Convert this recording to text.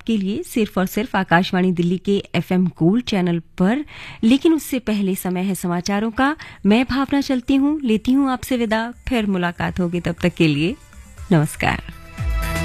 आपके लिए सिर्फ और सिर्फ आकाशवाणी दिल्ली के FM गोल्ड चैनल पर। लेकिन उससे पहले समय है समाचारों का। मैं भावना चलती हूँ, लेती हूँ आपसे विदा। फिर मुलाकात होगी, तब तक के लिए नमस्कार।